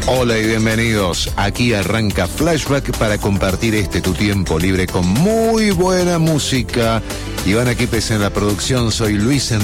Hola y bienvenidos. Aquí arranca Flashback para compartir tu tiempo libre con muy buena música. Iván Aquipes en la producción, soy Luis